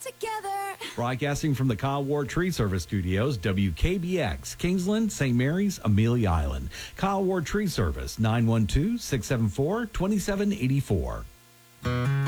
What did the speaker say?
together. Broadcasting from the Kyle Ward Tree Service Studios, WKBX, Kingsland, St. Mary's, Amelia Island. Kyle Ward Tree Service, 912-674-2784.